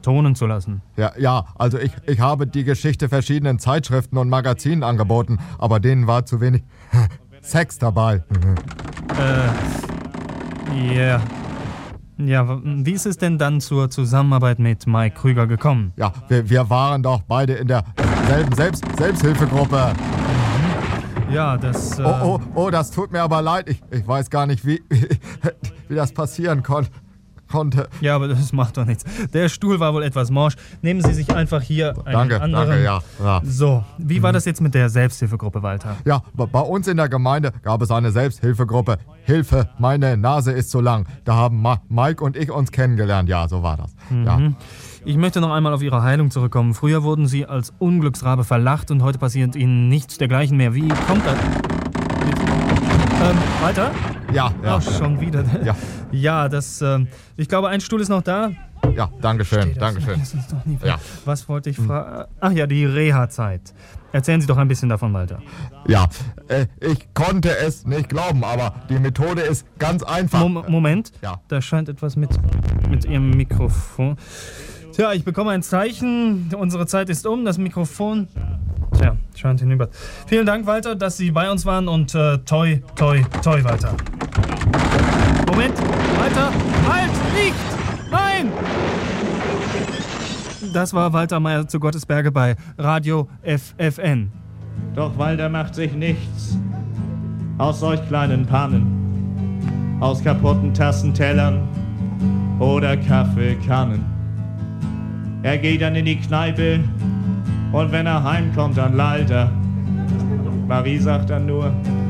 vertonen zu lassen. Ja, also ich habe die Geschichte verschiedenen Zeitschriften und Magazinen angeboten, aber denen war zu wenig Sex dabei. Ja. Ja, wie ist es denn dann zur Zusammenarbeit mit Mike Krüger gekommen? Ja, wir waren doch beide in derselben Selbsthilfegruppe. Ja, das... Oh, das tut mir aber leid. Ich weiß gar nicht, wie das passieren konnte. Ja, aber das macht doch nichts. Der Stuhl war wohl etwas morsch. Nehmen Sie sich einfach hier einen anderen. Danke, ja. So, wie war das jetzt mit der Selbsthilfegruppe, Walter? Ja, bei uns in der Gemeinde gab es eine Selbsthilfegruppe. Hilfe, meine Nase ist zu lang. Da haben Mike und ich uns kennengelernt. Ja, so war das. Ja. Ich möchte noch einmal auf Ihre Heilung zurückkommen. Früher wurden Sie als Unglücksrabe verlacht und heute passiert Ihnen nichts dergleichen mehr. Wie kommt das? Walter? Ja. Ach, schon wieder. Ja, ich glaube, ein Stuhl ist noch da. Ja, dankeschön. Ja. Was wollte ich fragen? Ach ja, die Reha-Zeit. Erzählen Sie doch ein bisschen davon, Walter. Ja, ich konnte es nicht glauben, aber die Methode ist ganz einfach. Moment, Ja. Da scheint etwas mit Ihrem Mikrofon. Tja, ich bekomme ein Zeichen. Unsere Zeit ist um. Das Mikrofon... Tja, scheint hinüber. Vielen Dank, Walter, dass Sie bei uns waren und toi, Walter. Moment, Walter, halt, liegt! Nein! Das war Walter Meier zu Gottesberge bei Radio FFN. Doch Walter macht sich nichts aus solch kleinen Pannen, aus kaputten Tassentellern oder Kaffeekannen. Er geht dann in die Kneipe und wenn er heimkommt, dann lallt er. Marie sagt dann nur,